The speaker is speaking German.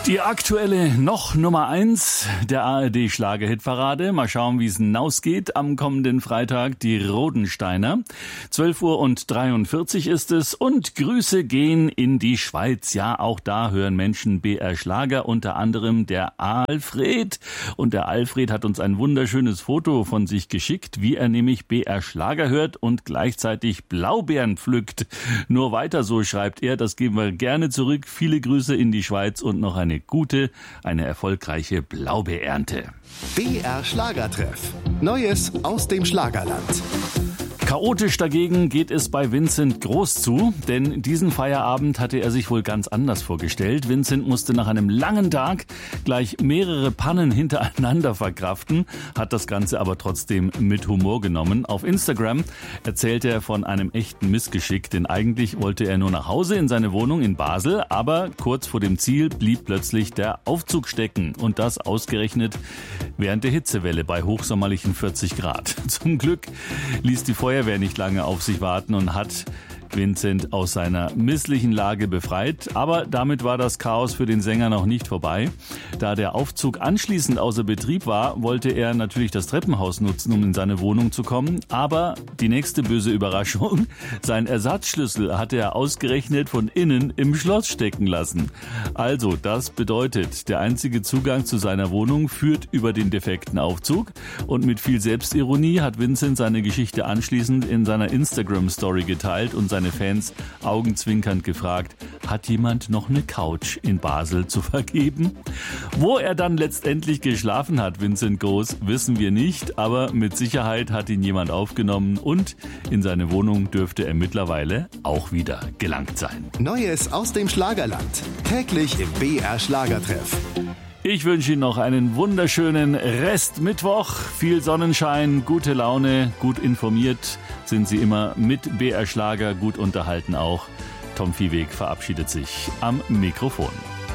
Die aktuelle noch Nummer 1 der ARD-Schlager-Hitparade. Mal schauen, wie es hinausgeht am kommenden Freitag. Die Rodensteiner. 12:43 ist es. Und Grüße gehen in die Schweiz. Ja, auch da hören Menschen BR Schlager, unter anderem der Alfred. Und der Alfred hat uns ein wunderschönes Foto von sich geschickt, wie er nämlich BR Schlager hört und gleichzeitig Blaubeeren pflückt. Nur weiter so, schreibt er. Das geben wir gerne zurück. Viele Grüße in die Schweiz und noch eine erfolgreiche Blaubeerernte. BR Schlagertreff. Neues aus dem Schlagerland. Chaotisch dagegen geht es bei Vincent Groß zu, denn diesen Feierabend hatte er sich wohl ganz anders vorgestellt. Vincent musste nach einem langen Tag gleich mehrere Pannen hintereinander verkraften, hat das Ganze aber trotzdem mit Humor genommen. Auf Instagram erzählt er von einem echten Missgeschick, denn eigentlich wollte er nur nach Hause in seine Wohnung in Basel, aber kurz vor dem Ziel blieb plötzlich der Aufzug stecken und das ausgerechnet während der Hitzewelle bei hochsommerlichen 40 Grad. Zum Glück ließ die Feuerwehr nicht lange auf sich warten und hat Vincent aus seiner misslichen Lage befreit. Aber damit war das Chaos für den Sänger noch nicht vorbei. Da der Aufzug anschließend außer Betrieb war, wollte er natürlich das Treppenhaus nutzen, um in seine Wohnung zu kommen. Aber die nächste böse Überraschung, sein Ersatzschlüssel hatte er ausgerechnet von innen im Schloss stecken lassen. Also, das bedeutet, der einzige Zugang zu seiner Wohnung führt über den defekten Aufzug. Und mit viel Selbstironie hat Vincent seine Geschichte anschließend in seiner Instagram-Story geteilt und seine Fans augenzwinkernd gefragt, hat jemand noch eine Couch in Basel zu vergeben? Wo er dann letztendlich geschlafen hat, Vincent Groß, wissen wir nicht, aber mit Sicherheit hat ihn jemand aufgenommen und in seine Wohnung dürfte er mittlerweile auch wieder gelangt sein. Neues aus dem Schlagerland. Täglich im BR Schlagertreff. Ich wünsche Ihnen noch einen wunderschönen Restmittwoch. Viel Sonnenschein, gute Laune, gut informiert sind Sie immer mit BR Schlager, gut unterhalten auch. Tom Viehweg verabschiedet sich am Mikrofon.